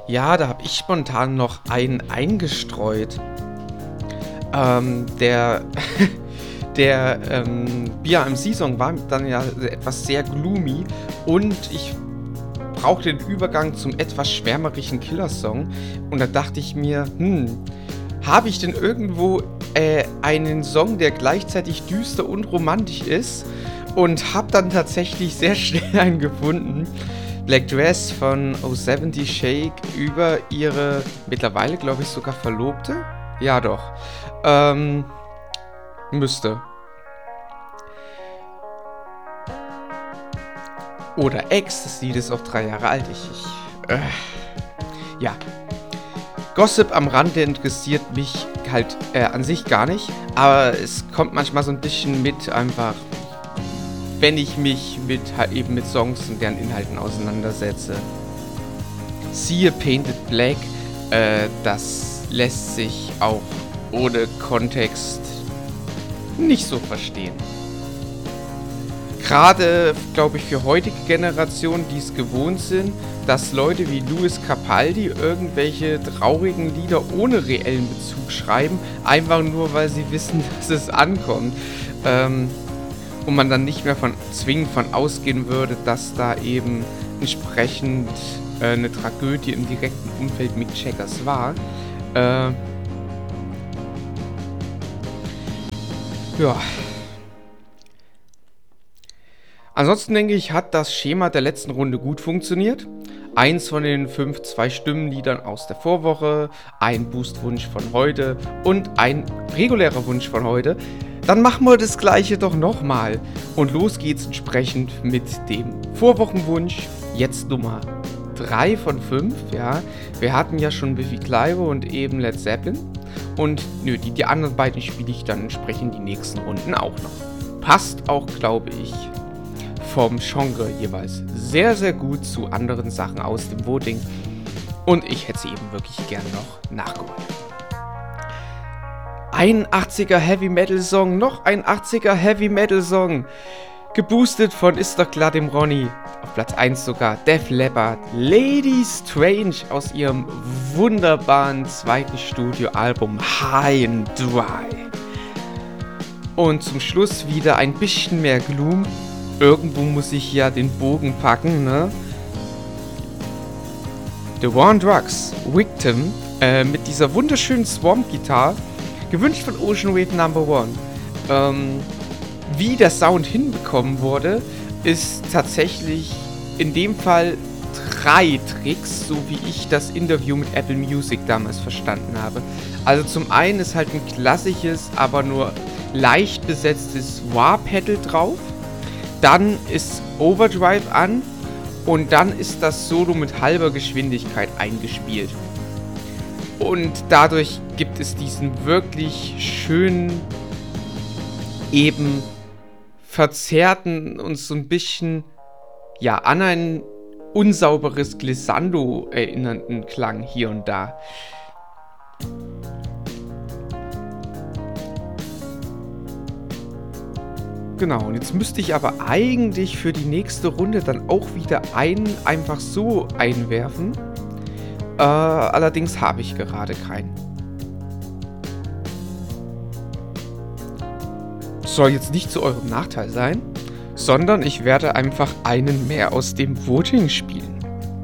Ja, da habe ich spontan noch einen eingestreut. Der, der BRMC-Song war dann ja etwas sehr gloomy und ich brauchte den Übergang zum etwas schwärmerischen Killer-Song. Und da dachte ich mir, habe ich denn irgendwo einen Song, der gleichzeitig düster und romantisch ist? Und habe dann tatsächlich sehr schnell einen gefunden. Black Dress von Oh 70 Shake über ihre mittlerweile, glaube ich, sogar Verlobte. Ja, doch. Müsste. Oder Ex, das Lied ist auch 3 Jahre alt. Ja. Gossip am Rande interessiert mich halt an sich gar nicht. Aber es kommt manchmal so ein bisschen mit einfach, wenn ich mich mit Songs und deren Inhalten auseinandersetze. Siehe Painted Black, das lässt sich auch ohne Kontext nicht so verstehen. Gerade, glaube ich, für heutige Generationen, die es gewohnt sind, dass Leute wie Lewis Capaldi irgendwelche traurigen Lieder ohne reellen Bezug schreiben, einfach nur, weil sie wissen, dass es ankommt. Und man dann nicht mehr zwingend von ausgehen würde, dass da eben entsprechend eine Tragödie im direkten Umfeld Mick Jaggers war. Ja. Ansonsten denke ich, hat das Schema der letzten Runde gut funktioniert. Eins von den 5 2-Stimmen-Liedern aus der Vorwoche, ein Boost-Wunsch von heute und ein regulärer Wunsch von heute. Dann machen wir das gleiche doch nochmal. Und los geht's entsprechend mit dem Vorwochenwunsch. Jetzt Nummer 3 von 5, ja. Wir hatten ja schon Biffy Clyro und eben Led Zeppelin. Und die anderen beiden spiele ich dann entsprechend die nächsten Runden auch noch. Passt auch, glaube ich, vom Genre jeweils sehr, sehr gut zu anderen Sachen aus dem Voting. Und ich hätte sie eben wirklich gern noch nachgeholt. Ein 80er Heavy Metal Song, noch ein 80er Heavy Metal Song. Geboostet von Ist doch klar dem Ronny. Auf Platz 1 sogar Def Leppard, Lady Strange aus ihrem wunderbaren zweiten Studioalbum High and Dry. Und zum Schluss wieder ein bisschen mehr Gloom. Irgendwo muss ich ja den Bogen packen, ne? The War on Drugs, Victim, mit dieser wunderschönen Swamp-Gitarre, gewünscht von Ocean Wave No. 1. Wie der Sound hinbekommen wurde, ist tatsächlich in dem Fall 3 Tricks, so wie ich das Interview mit Apple Music damals verstanden habe. Also zum einen ist halt ein klassisches, aber nur leicht besetztes Wah-Pedal drauf. Dann ist Overdrive an und dann ist das Solo mit halber Geschwindigkeit eingespielt. Und dadurch gibt es diesen wirklich schönen, eben verzerrten und so ein bisschen, ja, an ein unsauberes Glissando erinnernden Klang hier und da. Genau, und jetzt müsste ich aber eigentlich für die nächste Runde dann auch wieder einen einfach so einwerfen. Allerdings habe ich gerade keinen. Soll jetzt nicht zu eurem Nachteil sein, sondern ich werde einfach einen mehr aus dem Voting spielen.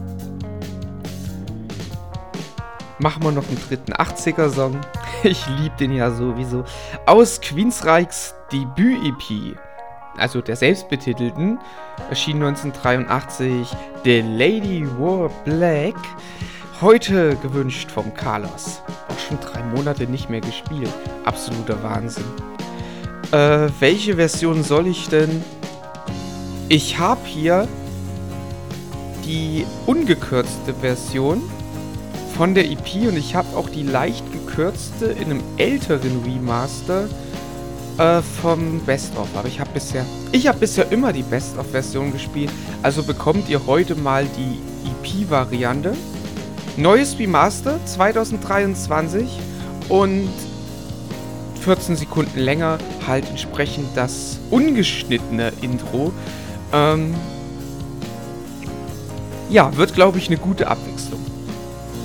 Machen wir noch einen dritten 80er-Song. Ich liebe den ja sowieso. Aus Queensryches Debüt-EP, also der selbstbetitelten, erschien 1983, The Lady Wore Black. Heute gewünscht vom Carlos. Auch schon 3 Monate nicht mehr gespielt. Absoluter Wahnsinn. Welche Version soll ich denn? Ich habe hier die ungekürzte Version von der EP und ich habe auch die leicht gekürzte in einem älteren Remaster vom Best-of. Aber ich habe bisher immer die Best-of-Version gespielt. Also bekommt ihr heute mal die EP-Variante. Neues Remaster 2023 und 14 Sekunden länger halt entsprechend das ungeschnittene Intro. Ja, wird, glaube ich, eine gute Abwechslung.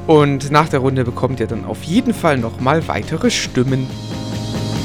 Und nach der Runde bekommt ihr dann auf jeden Fall nochmal weitere Stimmen.